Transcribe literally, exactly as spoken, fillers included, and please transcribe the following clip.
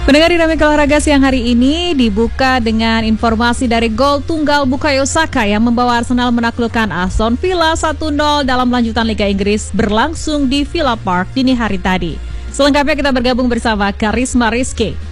Pendengar Dinamika Olahraga siang hari ini dibuka dengan informasi dari gol tunggal Bukayo Saka yang membawa Arsenal menaklukkan Aston Villa satu nol dalam lanjutan Liga Inggris berlangsung di Villa Park dini hari tadi. Selengkapnya kita bergabung bersama Karisma Rizky.